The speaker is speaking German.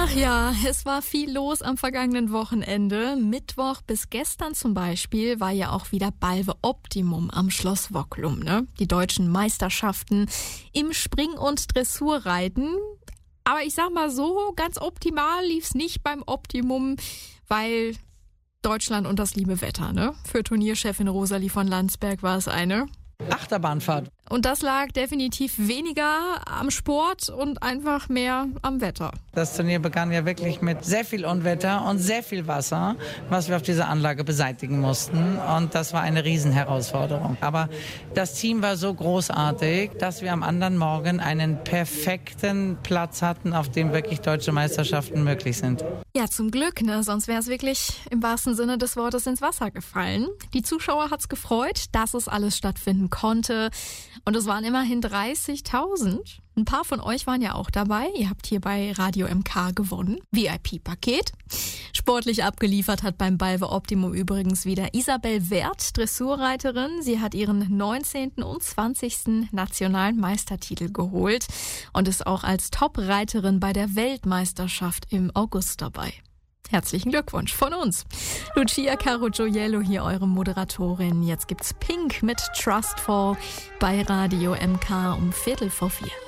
Ach ja, es war viel los am vergangenen Wochenende. Mittwoch bis gestern zum Beispiel war ja auch wieder Balve Optimum am Schloss Wocklum, ne? Die deutschen Meisterschaften im Spring- und Dressurreiten. Aber ich sag mal so, ganz optimal lief's nicht beim Optimum, weil Deutschland und das liebe Wetter, ne? Für Turnierchefin Rosalie von Landsberg war es eine Achterbahnfahrt. Und das lag definitiv weniger am Sport und einfach mehr am Wetter. Das Turnier begann ja wirklich mit sehr viel Unwetter und sehr viel Wasser, was wir auf dieser Anlage beseitigen mussten. Und das war eine Riesenherausforderung. Aber das Team war so großartig, dass wir am anderen Morgen einen perfekten Platz hatten, auf dem wirklich deutsche Meisterschaften möglich sind. Ja, zum Glück, ne? Sonst wäre es wirklich im wahrsten Sinne des Wortes ins Wasser gefallen. Die Zuschauer hat's gefreut, dass es alles stattfinden konnte. Und es waren immerhin 30.000. Ein paar von euch waren ja auch dabei. Ihr habt hier bei Radio MK gewonnen. VIP-Paket. Sportlich abgeliefert hat beim Balve Optimum übrigens wieder Isabel Werth, Dressurreiterin. Sie hat ihren 19. und 20. nationalen Meistertitel geholt und ist auch als Top-Reiterin bei der Weltmeisterschaft im August dabei. Herzlichen Glückwunsch von uns. Lucia Caro Gioiello hier, eure Moderatorin. Jetzt gibt's Pink mit Trustful bei Radio MK um 3:45.